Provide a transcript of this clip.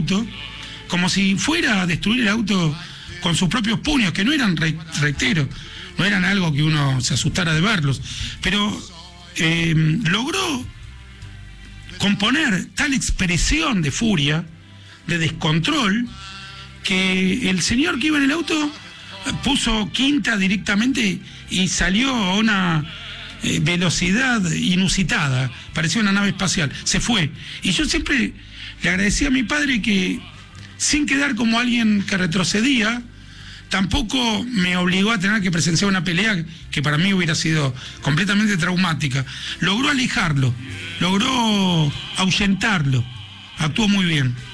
auto, como si fuera a destruir el auto con sus propios puños, que no eran, reitero, no eran algo que uno se asustara de verlos, pero logró componer tal expresión de furia, de descontrol, que el señor que iba en el auto puso quinta directamente y salió a una velocidad inusitada, parecía una nave espacial, se fue. Y yo siempre le agradecí a mi padre que, sin quedar como alguien que retrocedía, tampoco me obligó a tener que presenciar una pelea que para mí hubiera sido completamente traumática. Logró alejarlo, logró ahuyentarlo, actuó muy bien.